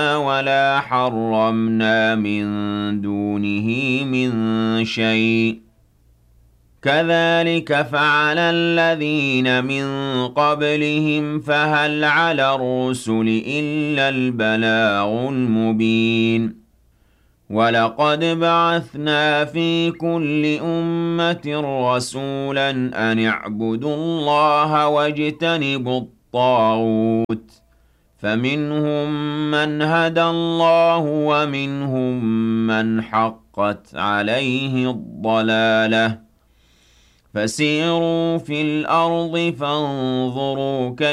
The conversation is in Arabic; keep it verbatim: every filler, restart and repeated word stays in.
ولا حرمنا من دونه من شيء كذلك فعل الذين من قبلهم فهل على الرسل إلا البلاغ المبين ولقد بعثنا في كل أمة رسولا أن اعبدوا الله واجتنبوا الطاغوت فمنهم من هدى الله ومنهم من حقت عليه الضلالة فسيروا في الأرض فانظروا كيف